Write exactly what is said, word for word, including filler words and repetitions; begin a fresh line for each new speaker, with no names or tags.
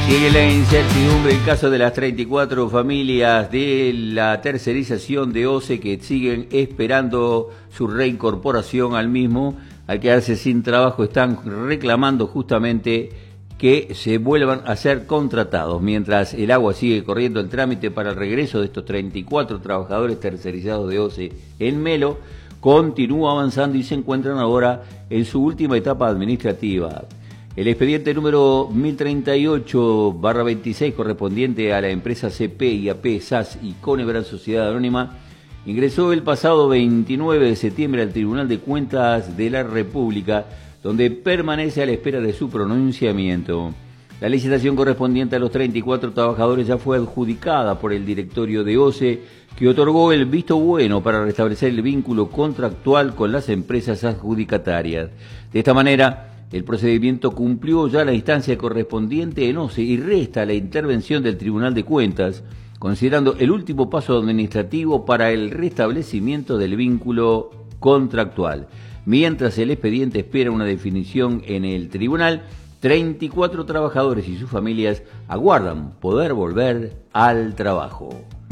Sigue la incertidumbre el caso de las treinta y cuatro familias de la tercerización de OCE que siguen esperando su reincorporación al mismo. Al quedarse sin trabajo están reclamando justamente que se vuelvan a ser contratados. Mientras el agua sigue corriendo el trámite para el regreso de estos treinta y cuatro trabajadores tercerizados de OCE en Melo, continúa avanzando y se encuentran ahora en su última etapa administrativa. El expediente número mil treinta y ocho barra veintiséis, correspondiente a la empresa C P, I A P, S A S y Conebran Sociedad Anónima, ingresó el pasado veintinueve de septiembre al Tribunal de Cuentas de la República, donde permanece a la espera de su pronunciamiento. La licitación correspondiente a los treinta y cuatro trabajadores ya fue adjudicada por el directorio de OCE, que otorgó el visto bueno para restablecer el vínculo contractual con las empresas adjudicatarias. De esta manera, el procedimiento cumplió ya la instancia correspondiente en OCE y resta la intervención del Tribunal de Cuentas, considerando el último paso administrativo para el restablecimiento del vínculo contractual. Mientras el expediente espera una definición en el tribunal, treinta y cuatro trabajadores y sus familias aguardan poder volver al trabajo.